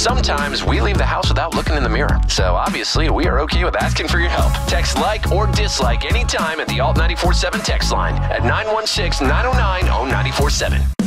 sometimes we leave the house without looking in the mirror. So obviously, we are okay with asking for your help. Text like or dislike anytime at the Alt 94.7 text line at 916-909-0947.